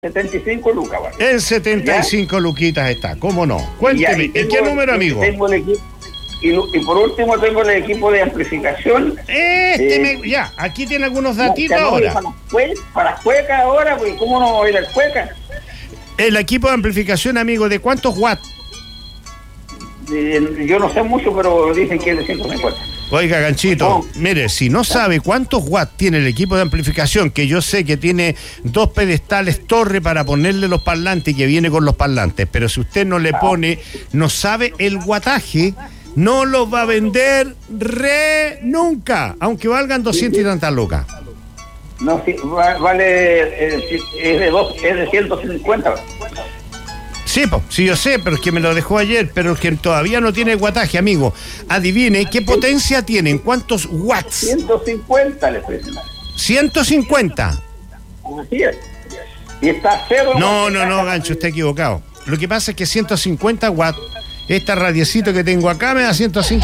75 lucas, ¿vale? En 75 luquitas está, ¿cómo no? Cuénteme, ¿en qué número, amigo? Tengo el equipo, y por último tengo el equipo de amplificación. Ya, aquí tiene algunos datitos ahora. Para Cueca ahora, pues ¿cómo no va a ir al Cueca? El equipo de amplificación, amigo, ¿de cuántos watts? Yo no sé mucho, pero dicen que es de 150. Oiga, Ganchito, mire, si no sabe cuántos watts tiene el equipo de amplificación, que yo sé que tiene 2 pedestales torre para ponerle los parlantes y que viene con los parlantes, pero si usted no le pone, no sabe el wattaje, no los va a vender nunca, aunque valgan 200 y tantas lucas. No, sí, vale, es de 150. Sí, sí, yo sé, pero es que me lo dejó ayer, pero es que todavía no tiene guataje, amigo. Adivine, ¿qué potencia tienen? ¿Cuántos watts? 150 le estoy diciendo. 150. Así es. Y está cero. No, Gancho, está equivocado. Lo que pasa es que 150 watts, esta radiecito que tengo acá me da 150,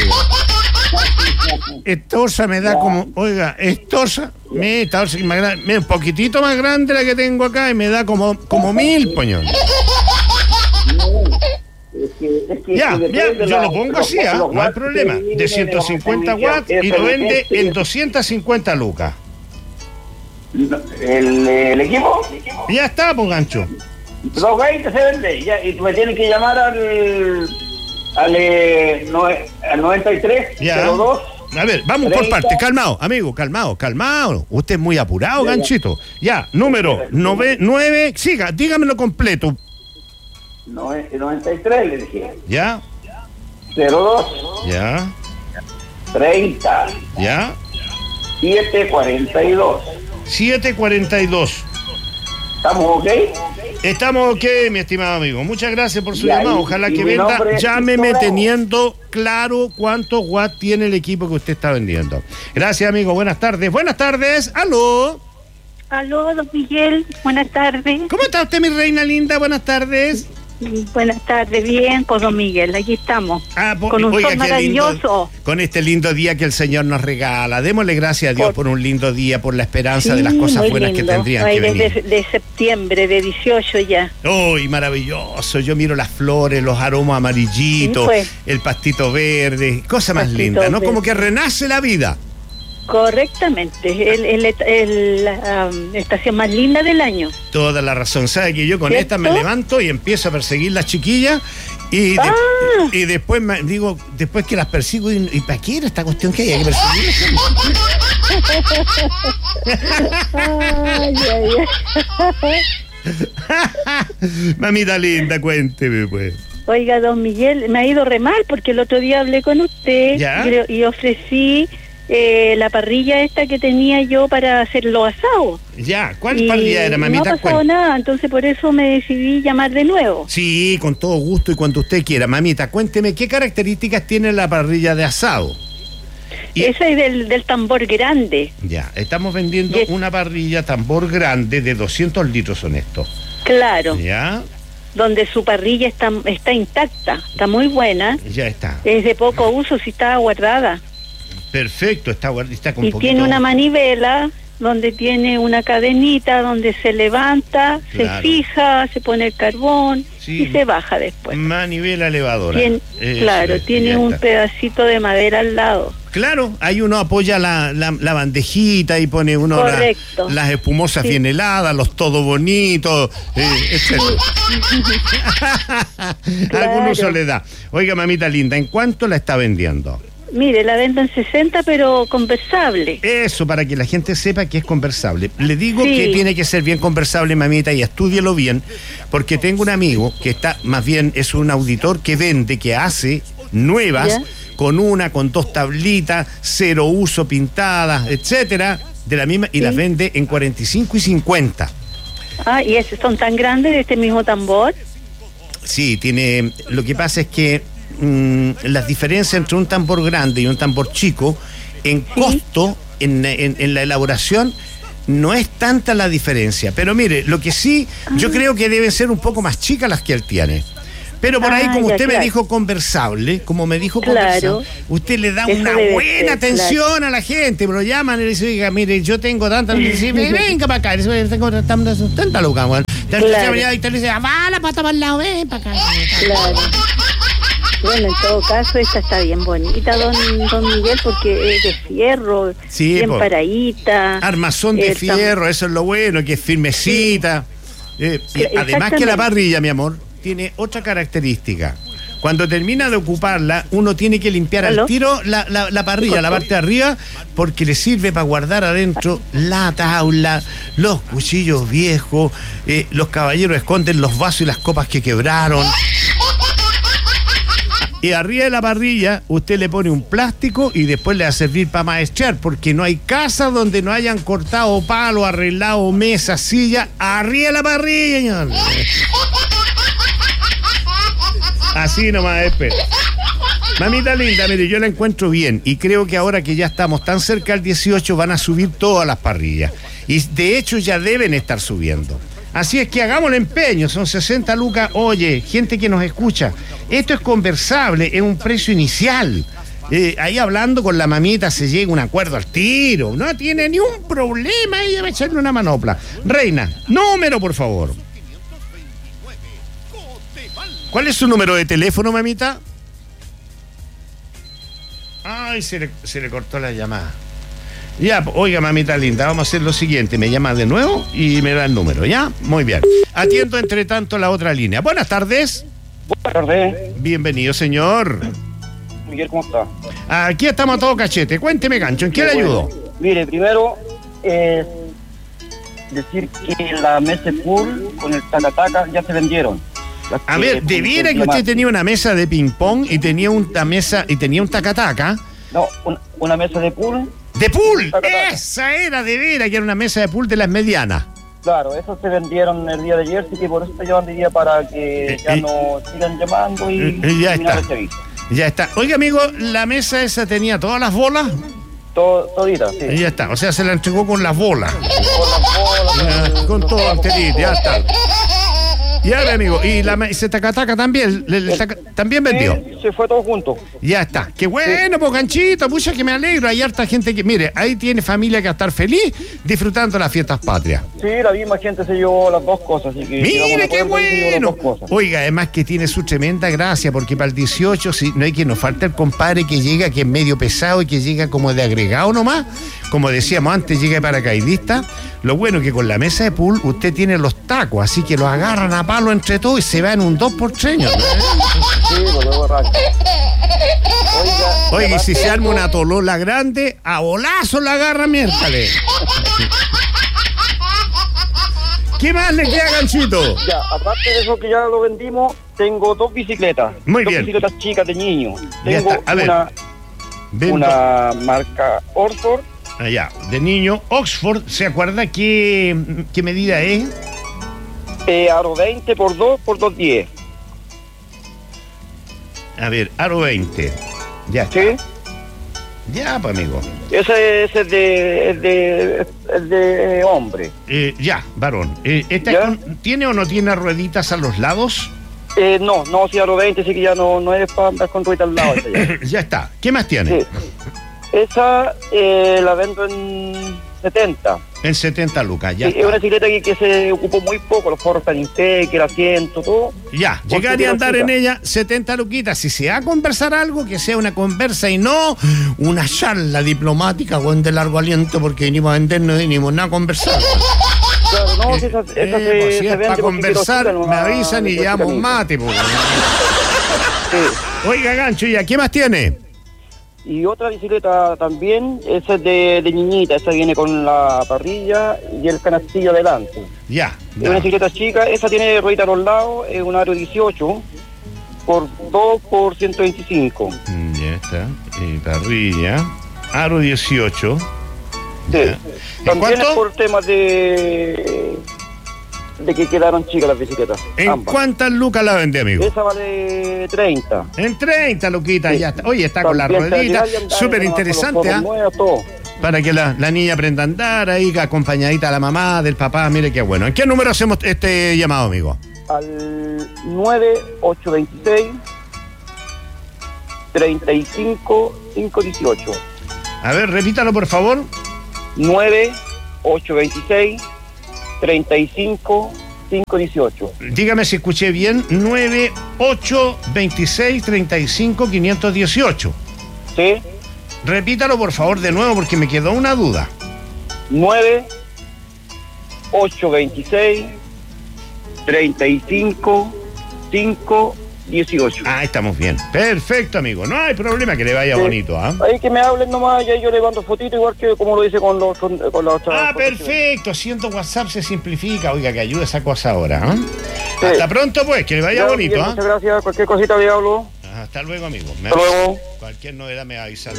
Estosa me da como, oiga, Estosa, un poquitito más grande la que tengo acá y me da como 1000, poñón. Ya, yo lo pongo así, no hay problema. De 150 watts y lo vende en 250 lucas. ¿El equipo? Ya está, pues, Gancho. 220 se vende, ya, y me tienen que llamar al 93 ya. 02. A ver, vamos 30. Por parte, calmado, amigo, calmado. Usted es muy apurado, ya, Ganchito. Ya, número 9, siga, dígamelo completo. 93 le dije. Ya. 02. Ya. 30. Ya. 742. 742. ¿Estamos ok? Estamos ok, mi estimado amigo. Muchas gracias por su llamada. Ojalá que venda. Llámeme teniendo claro cuántos watts tiene el equipo que usted está vendiendo. Gracias, amigo. Buenas tardes. Buenas tardes. Aló. Aló, don Miguel. Buenas tardes. ¿Cómo está usted, mi reina linda? Buenas tardes. Buenas tardes, bien, con don Miguel, aquí estamos, con un sol maravilloso. Con este lindo día que el Señor nos regala. Démosle gracias a Dios por un lindo día, por la esperanza de las cosas buenas que tendrían que venir. De septiembre, de 18 ya. ¡Uy, maravilloso! Yo miro las flores, los aromas amarillitos, el pastito verde, cosa más linda, ¿no? Como que renace la vida. Correctamente, la estación más linda del año. Toda la razón. ¿Sabe que yo con esta me levanto y empiezo a perseguir las chiquillas y después digo, después que las persigo y ¿para qué era esta cuestión que hay que perseguir? Mamita linda, cuénteme pues. Oiga, don Miguel, me ha ido re mal porque el otro día hablé con usted y ofrecí la parrilla esta que tenía yo para hacer los asados. Ya, ¿cuál parrilla era, mamita? No ha pasado nada, entonces por eso me decidí llamar de nuevo. Sí, con todo gusto y cuando usted quiera. Mamita, cuénteme, ¿qué características tiene la parrilla de asado? Esa es del tambor grande. Ya, estamos vendiendo una parrilla tambor grande de 200 litros, son estos. Claro. Ya. Donde su parrilla está intacta, está muy buena. Ya está. Es de poco uso, si está guardada. Perfecto, está con y poquito... tiene una manivela donde tiene una cadenita donde se levanta, se fija, se pone el carbón y se baja después. Manivela elevadora. Tiene un pedacito de madera al lado. Claro, ahí uno apoya la bandejita y pone uno las espumosas bien heladas, los todo bonitos, etc. Algún uso le da. Oiga, mamita linda, ¿en cuánto la está vendiendo? Mire, la vendo en 60, pero conversable. Eso, para que la gente sepa que es conversable. Le digo que tiene que ser bien conversable, mamita, y estúdielo bien, porque tengo un amigo que está, más bien, es un auditor que vende, que hace nuevas, con 2 tablitas, 0 uso, pintadas, etcétera, de la misma, y las vende en 45 y 50. Ah, ¿y son tan grandes de este mismo tambor? Sí, tiene, lo que pasa es que las diferencias entre un tambor grande y un tambor chico en costo, en la elaboración, no es tanta la diferencia, pero mire, lo que sí yo creo que deben ser un poco más chicas las que él tiene, Pero por ahí, como usted me dijo conversable, usted le da una buena atención a la gente, me lo llaman y le dicen, oiga, mire, yo tengo tantas, venga para acá, tengo tanta lucas, weón. Y te dice, va la pata para el lado, ven para acá. Claro. Bueno, en todo caso, esta está bien bonita, don Miguel, porque es de fierro, bien paradita. Armazón de fierro, eso es lo bueno, que es firmecita. Además que la parrilla, mi amor, tiene otra característica. Cuando termina de ocuparla, uno tiene que limpiar al tiro la parrilla, la parte de arriba, porque le sirve para guardar adentro la tabla, los cuchillos viejos, los caballeros esconden los vasos y las copas que quebraron. Y arriba de la parrilla usted le pone un plástico y después le va a servir para maestrar, porque no hay casa donde no hayan cortado palo, arreglado mesas, sillas, arriba de la parrilla, señor. Así nomás, espera. Mamita linda, mire, yo la encuentro bien y creo que ahora que ya estamos tan cerca del 18 van a subir todas las parrillas. Y de hecho ya deben estar subiendo. Así es que hagamos el empeño, son 60 lucas. Oye, gente que nos escucha, esto es conversable, es un precio inicial. Ahí hablando con la mamita se llega a un acuerdo al tiro, no tiene ni un problema, ella va a echarle una manopla. Reina, número por favor. ¿Cuál es su número de teléfono, mamita? Ay, se le cortó la llamada. Ya, oiga, mamita linda, vamos a hacer lo siguiente. Me llama de nuevo y me da el número, ¿ya? Muy bien. Atiendo, entre tanto, la otra línea. Buenas tardes. Buenas tardes. Bienvenido, señor. Miguel, ¿cómo está? Aquí estamos a todo cachete. Cuénteme, Gancho, ¿en qué le ayudo? Mire, primero, decir que la mesa pool con el taca-taca ya se vendieron. A ver, debiera que usted tenía una mesa de ping-pong y tenía una mesa y tenía un taca-taca. No, una mesa de pool. ¡De pool! Esa era, de veras, que era una mesa de pool de las medianas. Claro, esos se vendieron el día de ayer, así que por eso te llaman de día para que ya no sigan llamando y ya está. Ya está. Oiga, amigo, ¿la mesa esa tenía todas las bolas? Todita, sí. Ya está, o sea, se la entregó con las bolas. Con las bolas. Con todo enterito, ya está. Ya, mi amigo, y ese taca-taca también, también vendió. Sí, se fue todo junto. Ya está. Qué bueno, pues, Ganchito, pucha que me alegro. Hay harta gente que, mire, ahí tiene familia que va a estar feliz disfrutando las fiestas patrias. Sí, la misma gente se llevó las dos cosas. Así que mire, qué bueno. Oiga, además que tiene su tremenda gracia, porque para el 18, si no hay que nos falta el compadre que llega, que es medio pesado y que llega como de agregado nomás. Como decíamos antes, llega de paracaidista. Lo bueno es que con la mesa de pool usted tiene los tacos, así que los agarran a palo entre todos y se va en un 2x3. ¿No? Sí, pues luego arranca. Oiga, y si se arma una tolola grande, a bolazo la agarra miércoles. ¿Qué más le queda, Ganchito? Ya, aparte de eso que ya lo vendimos, tengo dos bicicletas. Muy bien. Dos bicicletas chicas de niño. Tengo una marca Oxford. Allá, de niño, Oxford. ¿Se acuerda qué medida es? Aro 20 por 2 por 2.10. A ver, aro 20. Ya está. ¿Sí? Ya, pues, amigo. Ese es de hombre. Ya, varón. ¿Tiene o no tiene rueditas a los lados? No, si aro 20, sí que ya no es para andar con rueditas al lado. Ya está. ¿Qué más tiene? Sí. Esa la vendo en 70. En 70 lucas, ya. Sí, es una bicicleta que se ocupó muy poco, los forros están intactos, el asiento, todo. Ya, llegar y andar en ella, 70 luquitas. Si se va a conversar algo, que sea una conversa y no una charla diplomática o de largo aliento, porque venimos a vender, no venimos nada a conversar. Claro, no, si es para conversar, me avisan y llevamos mate. Pues. Sí. Oiga, Gancho, ¿ya qué más tiene? Y otra bicicleta también, esa es de niñita, esa viene con la parrilla y el canastillo adelante. Ya. Es una bicicleta chica, esa tiene ruedita a los lados, es un aro 18 por 2 por 125. Ya está. Y parrilla, aro 18. Sí. También ¿Cuánto? es por temas de que quedaron chicas las bicicletas. ¿En ambas. ¿Cuántas lucas la vende, amigo? Esa vale 30. En 30 luquitas, sí. Ya está. Oye, está también con la ruedita, súper interesante, ¿ah? Para que la niña aprenda a andar ahí, acompañadita a la mamá, del papá, mire qué bueno. ¿En qué número hacemos este llamado, amigo? al 9826 35518. A ver, repítalo por favor. 9826 35518. Dígame si escuché bien. 9826 35518. Sí. Repítalo por favor de nuevo porque me quedó una duda. 9826 35518. Ah, estamos bien. Perfecto, amigo. No hay problema, que le vaya bonito, ¿ah? Ahí que me hablen nomás y ahí yo le mando fotito igual que como lo hice con los Ah, perfecto. Siento WhatsApp se simplifica. Oiga, que ayude esa cosa ahora, ¿ah? Sí. Hasta pronto, pues, que le vaya bonito, bien, ¿ah? muchas gracias. Cualquier cosita le hablo. Hasta luego, amigo. Hasta luego. Cualquier novedad me avisa.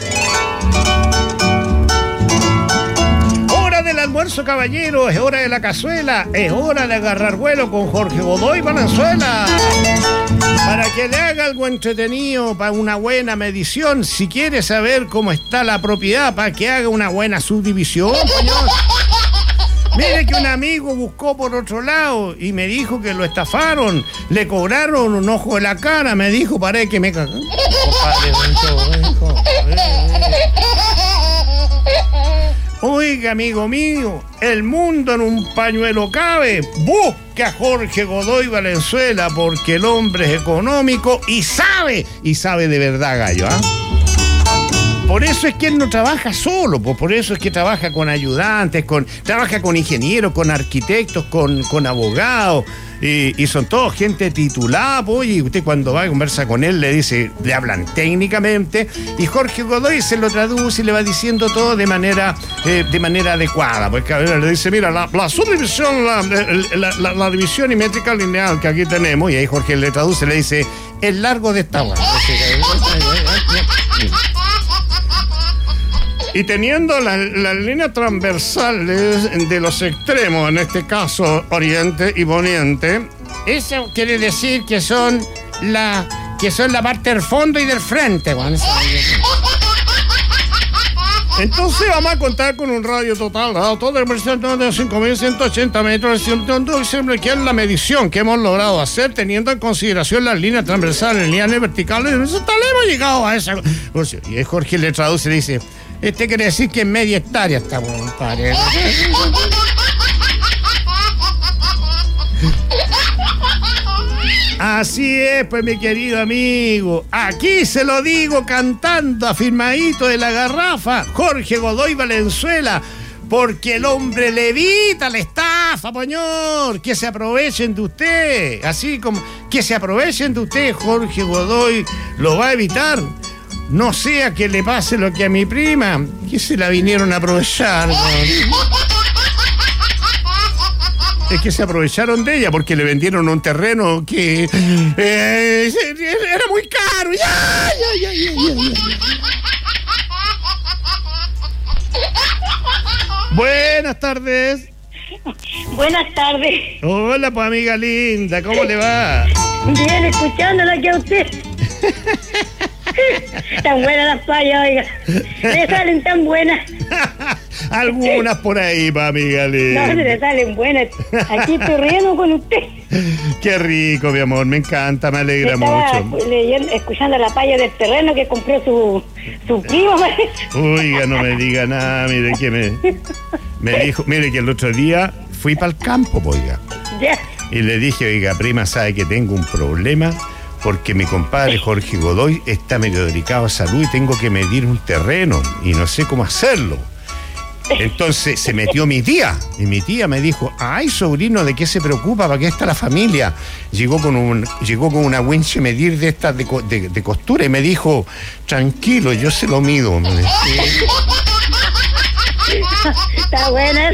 Hora del almuerzo, caballero. Es hora de la cazuela. Es hora de agarrar vuelo con Jorge Godoy Valenzuela. Para que le haga algo entretenido, para una buena medición. Si quiere saber cómo está la propiedad, para que haga una buena subdivisión, señor. Mire que un amigo buscó por otro lado y me dijo que lo estafaron. Le cobraron un ojo de la cara. Me dijo, paré que me cagó. Oiga, amigo mío, el mundo en un pañuelo cabe. Busca a Jorge Godoy Valenzuela porque el hombre es económico y sabe de verdad, gallo, ¿ah? Por eso es que él no trabaja solo, pues por eso es que trabaja con ayudantes, trabaja con ingenieros, con arquitectos, con abogados, y son todos gente titulada, pues, y usted cuando va a conversar con él le hablan técnicamente, y Jorge Godoy se lo traduce y le va diciendo todo de manera adecuada, porque le dice, mira, la subdivisión, la división métrica lineal que aquí tenemos, y ahí Jorge le traduce, le dice, el largo de esta guarda. Y teniendo las líneas transversales de los extremos, en este caso oriente y poniente, eso quiere decir que son la parte del fondo y del frente, bueno. Entonces vamos a contar con un radio total de 5.180 metros, que es la medición que hemos logrado hacer teniendo en consideración las líneas transversales, líneas verticales. Hemos llegado a esa. Y Jorge le traduce y dice, quiere decir que es media hectárea está bueno, padre. Así es, pues, mi querido amigo. Aquí se lo digo cantando, afirmadito de la garrafa, Jorge Godoy Valenzuela, porque el hombre le evita la estafa, señor. Que se aprovechen de usted. Así como que se aprovechen de usted, Jorge Godoy lo va a evitar. No sea que le pase lo que a mi prima, que se la vinieron a aprovechar. Es que se aprovecharon de ella porque le vendieron un terreno que era muy caro. Ya. Buenas tardes. Buenas tardes. Hola, pues, amiga linda, ¿cómo le va? Bien, escuchándola que a usted. Tan buenas las payas, oiga. Le salen tan buenas. Algunas por ahí, pa, amiga linda. No, se le salen buenas. Aquí estoy riendo con usted. Qué rico, mi amor, me encanta, me alegra mucho. Escuchando la paya del terreno que compró su primo, parece. Oiga, no me diga nada, mire que me dijo, mire que el otro día fui para el campo, oiga. Ya. Y le dije, oiga, prima, sabe que tengo un problema porque mi compadre Jorge Godoy está medio delicado de salud y tengo que medir un terreno y no sé cómo hacerlo. Entonces se metió mi tía y mi tía me dijo, ay, sobrino, ¿de qué se preocupa? ¿Para qué está la familia? Llegó con una winche medir de estas de costura y me dijo, tranquilo, yo se lo mido. Está buena.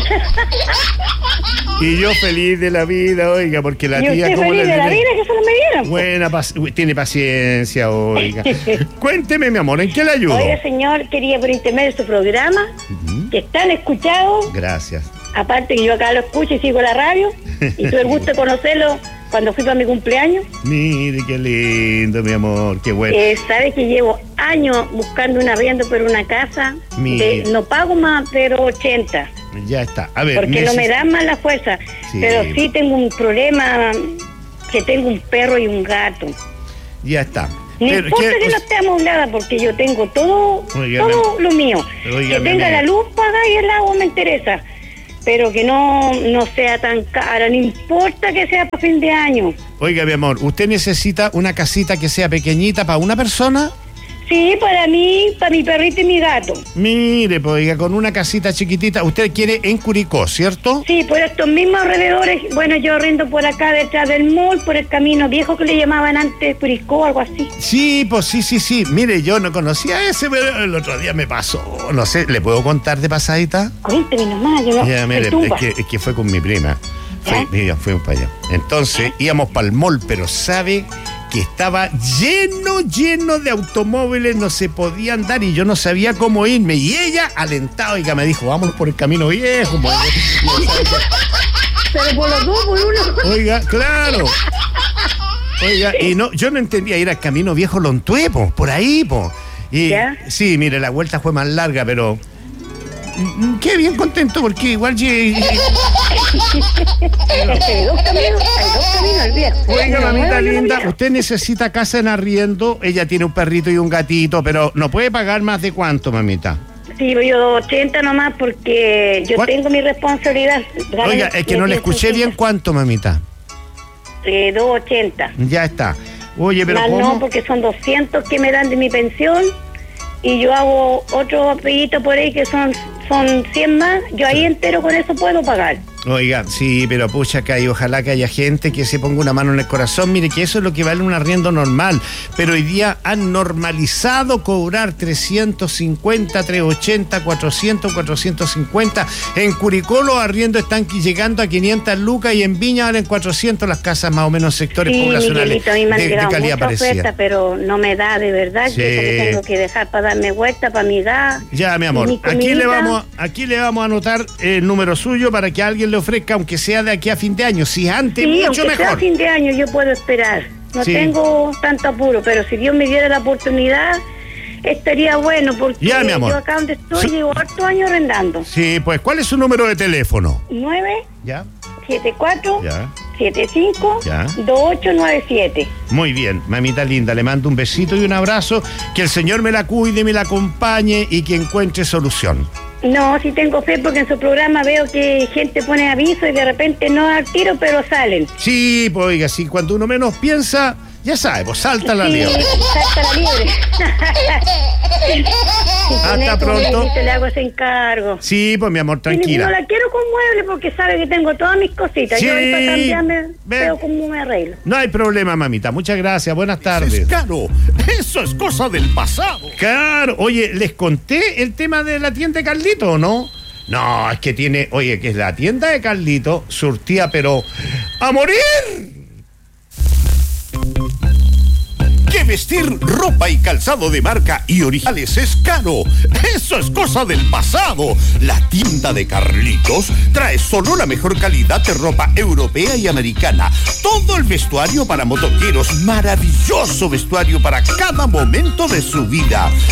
Y yo feliz de la vida, oiga, porque la tía... ¿Y usted feliz de la vida que se lo midieron? Buena, tiene paciencia, oiga. Cuénteme, mi amor, ¿en qué le ayudo? Oiga, señor, quería por intermedio de su programa, que están escuchados. Gracias. Aparte que yo acá lo escucho y sigo la radio, y tuve el gusto de conocerlo cuando fui para mi cumpleaños. Mire, qué lindo, mi amor, qué bueno. Sabes que llevo años buscando un arriendo por una casa, no pago más, pero 80. Ya está. A ver, porque no me dan más la fuerza, sí, pero sí tengo un problema que tengo un perro y un gato. Ya está. No importa que no esté amoblada, porque yo tengo todo lo mío. Que tenga la luz pagada y el agua me interesa. Pero que no sea tan cara, no importa que sea para fin de año. Oiga, mi amor, ¿usted necesita una casita que sea pequeñita para una persona? Sí, para mí, para mi perrito y mi gato. Mire, pues, oiga, con una casita chiquitita, usted quiere en Curicó, ¿cierto? Sí, por estos mismos alrededores. Bueno, yo rindo por acá detrás del mall, por el camino viejo que le llamaban antes Curicó, algo así. Sí, pues sí. Mire, yo no conocía ese, pero el otro día me pasó. No sé, ¿le puedo contar de pasadita? Cuénteme nomás, yo no. Ya, mire, es que fue con mi prima. Fuimos para allá. Entonces, íbamos para el mall, pero ¿sabe? Que estaba lleno de automóviles, no se podía andar y yo no sabía cómo irme. Y ella, alentada, oiga, me dijo, vámonos por el camino viejo. Pero por los dos, por uno. Oiga, claro. Oiga, y no, yo no entendía ir al camino viejo Lontué, por ahí, po. Y ¿ya? Sí, mire, la vuelta fue más larga, pero qué bien contento porque igual hay dos caminos al viejo. Oiga, mamita linda, usted necesita casa en arriendo. Ella tiene un perrito y un gatito, pero no puede pagar más de cuánto, mamita. Sí, yo 280 nomás porque yo tengo mi responsabilidad. Oiga, es que no le escuché bien cuánto, mamita. 280. Ya está. Oye, pero ¿cómo? No, porque son 200 que me dan de mi pensión y yo hago otro apellido por ahí que son 100 más, yo ahí entero con eso puedo pagar. Oiga, sí, pero pucha que hay, ojalá que haya gente que se ponga una mano en el corazón. Mire que eso es lo que vale un arriendo normal, pero hoy día han normalizado cobrar 350, 380, 400, 450. En Curicó los arriendos están llegando a 500 lucas y en Viña valen 400 las casas más o menos sectores poblacionales a mí me de calidad parecida. Oferta, pero no me da de verdad, sí. Que tengo que dejar para darme vuelta para mi gas. Ya, mi amor, aquí le vamos a anotar el número suyo para que alguien le ofrezca, aunque sea de aquí a fin de año. Si antes, mucho aunque mejor. sea a fin de año yo puedo esperar. No tengo tanto apuro, pero si Dios me diera la oportunidad, estaría bueno, porque ya, mi amor. Yo acá donde estoy llevo hartos años arrendando. Sí, pues, ¿cuál es su número de teléfono? 9 ya 74 ya 75 ya 2897. Muy bien, mamita linda, le mando un besito y un abrazo, que el Señor me la cuide, me la acompañe y que encuentre solución. No, sí tengo fe porque en su programa veo que gente pone aviso y de repente no al tiro, pero salen. Sí, pues oiga, sí, cuando uno menos piensa, ya sabe, pues salta la liebre. Salta la liebre. Hasta pronto. Le hago ese encargo. Sí, pues mi amor, tranquila. No la quiero con mueble porque sabe que tengo todas mis cositas. Sí. Yo voy para cambiarme, veo cómo me arreglo. No hay problema, mamita. Muchas gracias. Buenas tardes. Es caro. Eso es cosa del pasado. Claro. Oye, ¿les conté el tema de la tienda de Carlito o no? No, es que tiene... Oye, que es la tienda de Carlito surtía, pero... ¡a morir! Que vestir ropa y calzado de marca y originales es caro. Eso es cosa del pasado. La tienda de Carlitos trae solo la mejor calidad de ropa europea y americana. Todo el vestuario para motoqueros. Maravilloso vestuario para cada momento de su vida.